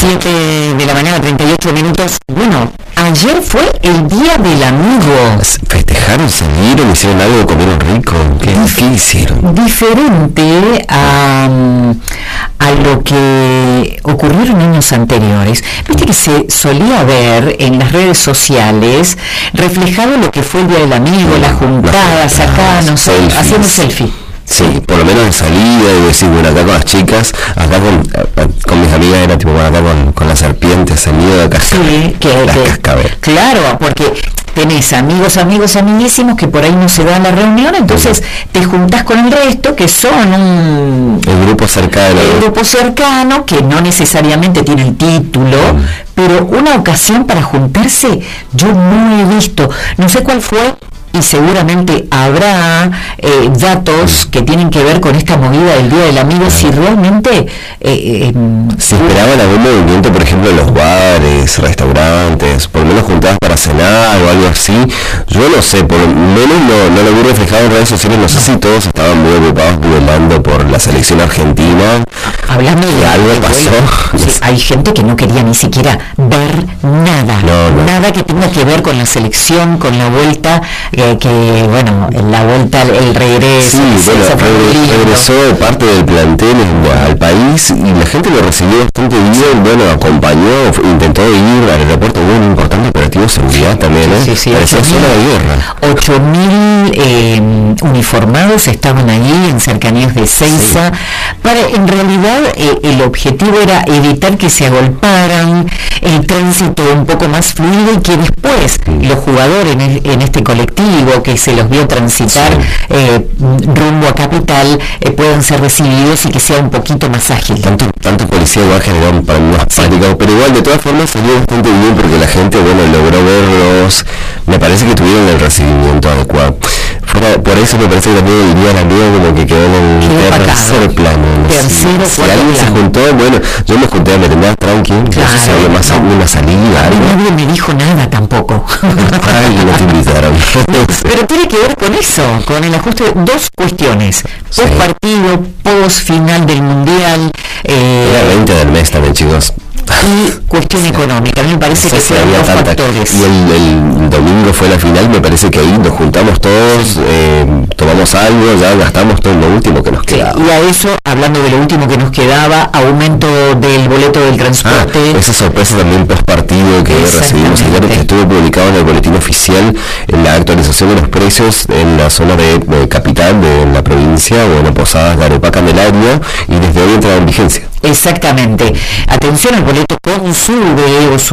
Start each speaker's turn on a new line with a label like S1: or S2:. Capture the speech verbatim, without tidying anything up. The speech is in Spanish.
S1: siete de la mañana, treinta y ocho minutos. Bueno, ayer fue el Día del Amigo.
S2: ¿Festejaron, salieron, hicieron algo, comieron rico? ¿Qué,
S1: Dif-
S2: ¿qué hicieron?
S1: Diferente a, a lo que ocurrió en años anteriores. Viste que se solía ver en las redes sociales reflejado lo que fue el Día del Amigo, las juntadas acá, no sé,
S2: selfies.
S1: haciendo selfie.
S2: Sí, por lo menos de salida, y decir, bueno, acá con las chicas, acá con, con mis amigas era tipo, bueno, acá con, con las serpientes, el nido de cascabel.
S1: Sí, que,
S2: las
S1: que-
S2: cascabel.
S1: claro, porque tenés amigos, amigos, amiguísimos que por ahí no se dan la reunión, entonces te juntás con el resto que son un
S2: El grupo cercano.
S1: el grupo cercano que no necesariamente tiene el título, pero una ocasión para juntarse yo no he visto, no sé cuál fue. Y seguramente habrá eh, datos que tienen que ver con esta movida del Día del Amigo, si realmente eh, eh,
S2: Se esperaban algún movimiento, por ejemplo, en los bares, restaurantes, por lo menos juntadas para cenar o algo así. Yo no sé, por lo menos no, no lo vi reflejado en redes sociales. No sé si todos estaban muy ocupados velando por la selección argentina.
S1: hablando de
S2: ¿Y algo
S1: de
S2: pasó?
S1: vuelo, sí, hay gente que no quería ni siquiera ver nada,
S2: No, no.
S1: nada que tenga que ver con la selección, con la vuelta, eh, que bueno, la vuelta, el regreso,
S2: Sí,
S1: ese
S2: bueno,
S1: fue muy
S2: regre-
S1: lindo.
S2: regresó de parte del plantel en- al país y la gente lo recibió bastante bien. Bueno, acompañó, f- intentó ir al aeropuerto, hubo un importante operativo de seguridad también, ¿eh?
S1: Sí, sí,
S2: Parecía
S1: ocho
S2: zona de
S1: mil
S2: guerra.
S1: ocho mil eh, uniformados estaban allí en cercanías de Ezeiza. Para, en realidad eh, el objetivo era evitar que se agolparan, el tránsito un poco más fluido y que después los jugadores en, el- en este colectivo que se los vio transitar
S2: Sí.
S1: eh, rumbo a Capital eh, puedan ser recibidos y que sea un poquito más ágil.
S2: Tanto, tanto policía igual generó para más pánico, pero igual de todas formas salió bastante bien porque la gente, bueno, logró verlos. Me parece que tuvieron el recibimiento adecuado. Fuera, por eso me parece que también el Día del Amigo como que quedó en
S1: Quedó
S2: el
S1: opacado.
S2: tercer plano.
S1: Tercero,
S2: si, si
S1: cuarto
S2: alguien se
S1: plano.
S2: juntó, bueno, yo me junté a merendar tranqui, no sé si
S1: Claro,
S2: había más
S1: no.
S2: una salida,
S1: A mí
S2: algo.
S1: nadie me dijo nada tampoco.
S2: Ay, no te invitaron.
S1: Pero tiene que ver con eso, con el ajuste de dos cuestiones:
S2: Sí.
S1: post partido, post final del mundial eh,
S2: Era veinte del mes también, chicos.
S1: y cuestión económica. A mí me parece
S2: No sé
S1: que
S2: si
S1: fueron
S2: había
S1: dos
S2: tanta-
S1: factores.
S2: Y el, el domingo fue la final, me parece que ahí nos juntamos todos, eh, tomamos algo, ya gastamos todo lo último que nos
S1: Sí,
S2: quedaba.
S1: y a eso, hablando de lo último que nos quedaba, aumento del boleto del
S2: Ah,
S1: transporte.
S2: esa sorpresa también post partido que recibimos ayer,
S1: Exactamente.
S2: que estuvo publicado en el boletín oficial, en la actualización de los precios en la zona de, de capital de la provincia, bueno, Posadas, Garopá, Candelaria, y desde hoy entra en vigencia.
S1: Exactamente. Atención, el boleto con sube o